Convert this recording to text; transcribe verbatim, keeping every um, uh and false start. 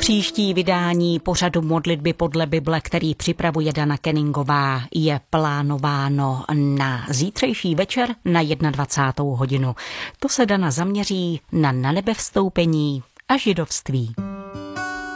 Příští vydání pořadu Modlitby podle Bible, který připravuje Dana Kenningová, je plánováno na zítřejší večer na dvacátou jednu hodinu. To se Dana zaměří na nanebevstoupení a židovství.